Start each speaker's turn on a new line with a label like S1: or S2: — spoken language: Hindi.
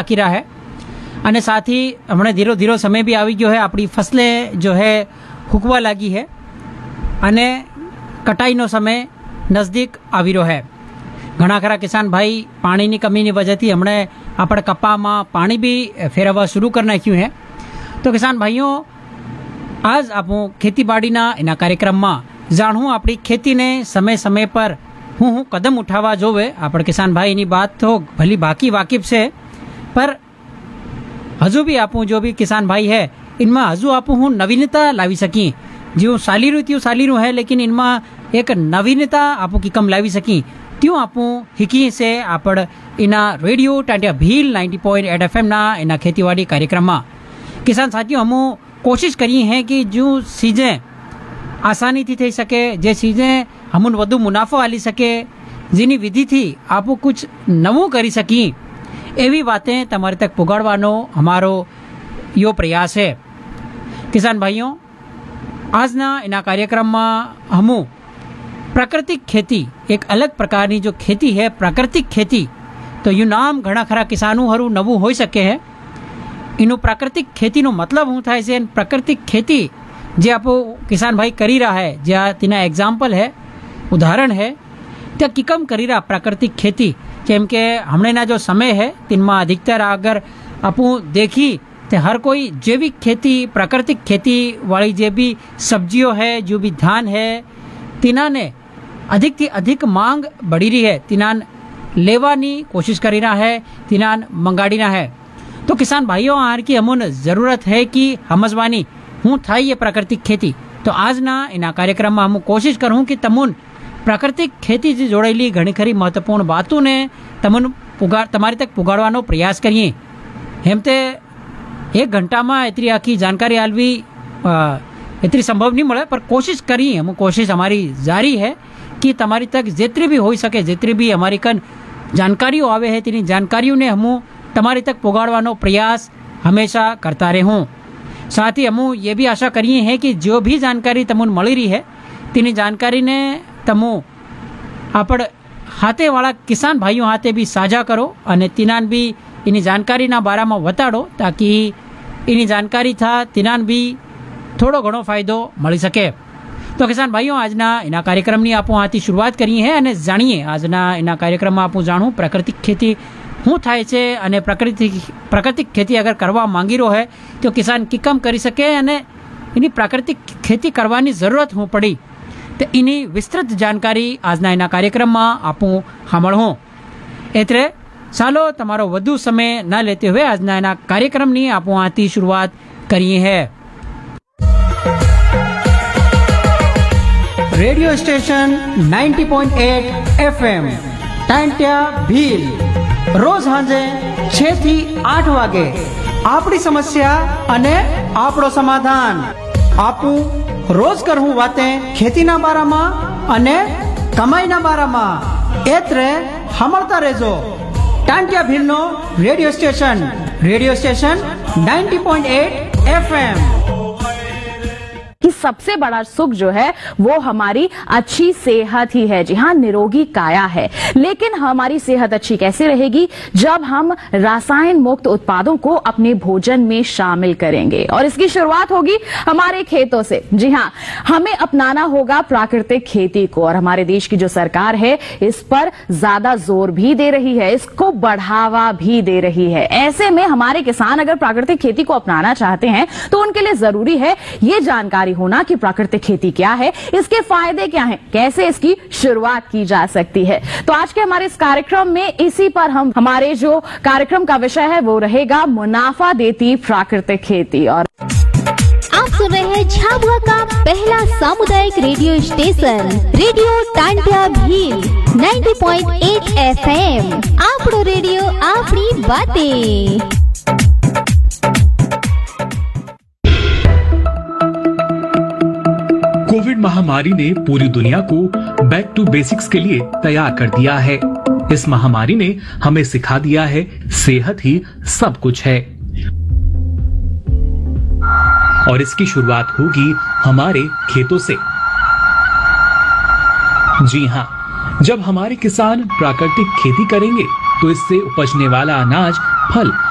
S1: बाकी रहा है અને साथ ही हमने धीरे धीरे समय भी આવી ગયો है, આપણી ફસલે जो है હુકવા લાગી है અને કટાઈનો સમય નજદીક આવી રહ્યો है। ઘણા ખરા કિસાન ભાઈ પાણીની કમીની વજહથી હમણે આપણે કપામાં પાણી भी ફેરવવા शुरू કરી નાખ્યું है। તો કિસાન ભાઈઓ आज आप खेतीबाड़ीना एना कार्यक्रम में जाणूं अपनी खेती ने समय समय पर हूँ कदम उठावा जोवे। आप किसान भाई नी बात तो भली बाकी वाकिफ से, पर हजू भी आप जो भी किसान भाई है इनमें हजू आप हूँ नवीनता लावी सकी। जो सालीरू त्यों सालीरू है, लेकिन इनमें एक नवीनता आप की कम लावी सकी त्यों आप हिकी से आप इना रेडियो टाटिया भील 90.8 FM ना इना खेतीवाड़ी कार्यक्रम में किसान साथियों हम कोशिश करी है कि जो चीजें आसानी थी थी सके, जे चीजें हम वधु मुनाफो आली सके, जिनी विधि थी आप कुछ नवू करी सकी, एवी बातें तमारे तक पुगाड़वानो हमारो यो प्रयास है। किसान भाइयों आज ना इना कार्यक्रम में हम प्राकृतिक खेती, एक अलग प्रकार की जो खेती है प्राकृतिक खेती, तो यू नाम घना खरा किसानों हरू नवू हो सके है। इनो प्राकृतिक खेती नो मतलब हूँ थाय से प्राकृतिक खेती जे आप किसान भाई करी रहा है, ज्या तीना एग्जाम्पल है, उदाहरण है, त्या किकम करी रहा प्राकृतिक खेती। केम के हमने ना जो समय है तिनमा अधिकतर अगर आप देखी तो हर कोई जैविक खेती प्राकृतिक खेती वाली जे भी सब्जियों है, जो भी धान है, तिना ने अधिक थी अधिक मांग बढ़ी रही है, तिनान लेवानी कोशिश करी रहा है, तिनान मंगाड़ी रहा है। तो किसान भाइयों आर की अमुन जरूरत है कि समझवानी हूँ थाई ये प्राकृतिक खेती। तो आज ना इना कार्यक्रम में हम कोशिश करूँ कि तमुन प्राकृतिक खेती से जोड़ेली घणी खरी महत्वपूर्ण बातों ने तमुन तमारी तक पुगाड़वानो प्रयास करिए। हेमते 1 घंटा में इतनी आखी जानकारी आलवी इतनी संभव नहीं मिले, पर कोशिश करिए, हम कोशिश हमारी जारी है कि तमारी तक जितनी भी हो सके, जितनी भी हमारी कन जानकारियों आवे है तेनी जानकारियों ने हम तमारी तक पुगाड़वानो प्रयास हमेशा करता रहूं। साथ ही हम ये भी आशा करिए हैं कि जो भी जानकारी तमुन मળી रही है तेनी जानकारी ने तमु आपण हाथे वाला किसान भाइयों हाथे भी साझा करो અને तिनान भी इनी जानकारी ना बारा में बताड़ो, ताकि इनी जानकारी था तिनान भी थोड़ो घणो फायदो मળી सके। तो किसान भाइयों आज ना इना कार्यक्रम ની आपो हाथी शुरुआत करी है અને जानिए आज ना इना कार्यक्रम में आपो जाणू प्राकृतिक खेती हूँ थाय छे अने प्राकृतिक खेती अगर करवा मांगी रो है तो किसान किकम करी सके अने इनी प्राकृतिक खेती करवानी जरूरत हूँ पड़ी, तो इनी विस्तृत जानकारी आजना इना कार्यक्रम में आपू सांभळो। एतरे चालो तमारो वधु समय न लेते हुए आजना इना कार्यक्रम नी आपो आती शुरुआत करिए है। Radio station 90.8 FM Tantia Bhil रोज सांजे 6 થી 8 वागे आपड़ी समस्या अने आपड़ो समाधान। आपू रोज करहूं बातें खेती ना बारा में अने कमाई ना बारा में। एतरे हमरता रेजो Tantia Bhil no radio station 90.8 FM।
S2: कि सबसे बड़ा सुख जो है वो हमारी अच्छी सेहत ही है। जी हाँ, निरोगी काया है। लेकिन हमारी सेहत अच्छी कैसे रहेगी जब हम रासायन मुक्त उत्पादों को अपने भोजन में शामिल करेंगे, और इसकी शुरुआत होगी हमारे खेतों से। जी हाँ, हमें अपनाना होगा प्राकृतिक खेती को, और हमारे देश की जो सरकार है इस पर ज्यादा जोर भी दे रही है, इसको बढ़ावा भी दे रही है। ऐसे में हमारे किसान अगर प्राकृतिक खेती को अपनाना चाहते हैं तो उनके लिए जरूरी है ये जानकारी होना कि प्राकृतिक खेती क्या है, इसके फायदे क्या हैं, कैसे इसकी शुरुआत की जा सकती है। तो आज के हमारे इस कार्यक्रम में इसी पर हमारे जो कार्यक्रम का विषय है वो रहेगा मुनाफा देती प्राकृतिक खेती। और
S3: आप सुन रहे हैं झाबुआ का पहला सामुदायिक radio station radio Tantia Bhil 90.8 FM। आपड़ो radio आपड़ी बातें।
S4: कोविड महामारी ने पूरी दुनिया को बैक टू बेसिक्स के लिए तैयार कर दिया है। इस महामारी ने हमें सिखा दिया है सेहत ही सब कुछ है, और इसकी शुरुआत होगी हमारे खेतों से। जी हाँ, जब हमारे किसान प्राकृतिक खेती करेंगे तो इससे उपजने वाला अनाज, फल